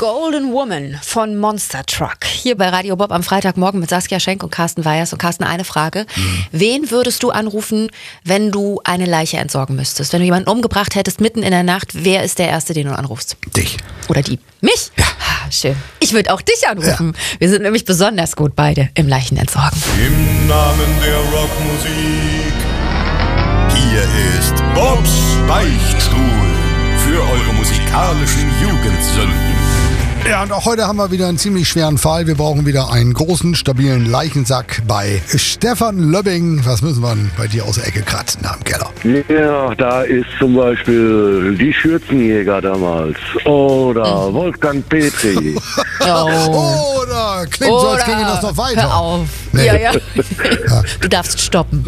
Golden Woman von Monster Truck. Hier bei Radio Bob am Freitagmorgen mit Saskia Schenk und Carsten Weyers. Und Carsten, eine Frage. Wen würdest du anrufen, wenn du eine Leiche entsorgen müsstest? Wenn du jemanden umgebracht hättest mitten in der Nacht, wer ist der Erste, den du anrufst? Dich. Oder die? Mich? Ja. Schön. Ich würde auch dich anrufen. Ja. Wir sind nämlich besonders gut beide im Leichenentsorgen. Im Namen der Rockmusik, hier ist Bobs Beichtstuhl für eure musikalischen Jugendsünden. Ja, und auch heute haben wir wieder einen ziemlich schweren Fall. Wir brauchen wieder einen großen, stabilen Leichensack bei Stefan Löbbing. Was müssen wir denn bei dir aus der Ecke kratzen da im Keller? Ja, da ist zum Beispiel die Schürzenjäger damals oder Wolfgang Petri. Oder klingt so, als ginge das noch weiter. Hör auf. Nee. Ja. Du darfst stoppen.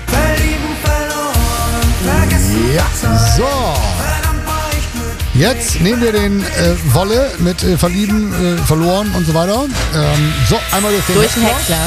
Ja, so. Jetzt nehmen wir den Wolle mit Verlieben, verloren und so weiter. So, einmal durch den Häcksler.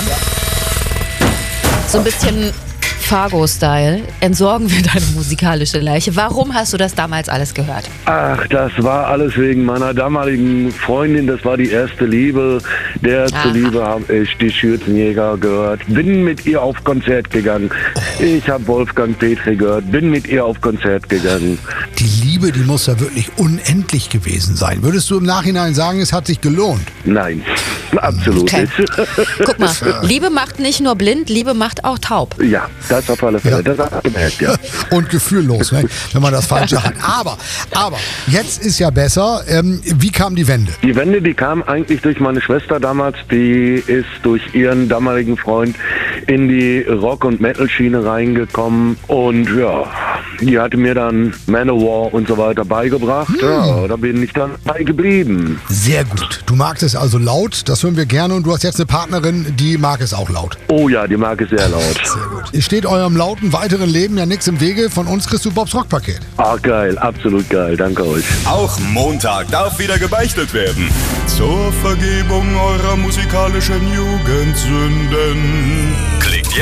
So ein bisschen Fargo-Style. Entsorgen wir deine musikalische Leiche. Warum hast du das damals alles gehört? Ach, das war alles wegen meiner damaligen Freundin. Das war die erste Liebe. Der zuliebe habe ich die Schürzenjäger gehört. Bin mit ihr auf Konzert gegangen. Ich habe Wolfgang Petri gehört. Bin mit ihr auf Konzert gegangen. Die Liebe, die muss ja wirklich unendlich gewesen sein. Würdest du im Nachhinein sagen, es hat sich gelohnt? Nein, absolut nicht. Guck mal, Liebe macht nicht nur blind, Liebe macht auch taub. Ja, das auf alle Fälle. Das hat gemerkt, ja. Und gefühllos, ne? Wenn man das Falsche hat. Aber, jetzt ist ja besser. Wie kam die Wende? Die Wende, die kam eigentlich durch meine Schwester damals. Die ist durch ihren damaligen Freund in die Rock- und Metal-Schiene reingekommen. Und ja, die hatte mir dann Manowar und so weiter beigebracht. Ja, da bin ich dann bei geblieben. Sehr gut. Du magst es also laut, das hören wir gerne. Und du hast jetzt eine Partnerin, die mag es auch laut. Oh ja, die mag es sehr laut. Sehr gut. Es steht eurem lauten weiteren Leben ja nichts im Wege. Von uns kriegst du Bobs Rockpaket. Ah, geil, absolut geil. Danke euch. Auch Montag darf wieder gebeichtet werden. Zur Vergebung eurer musikalischen Jugendsünden.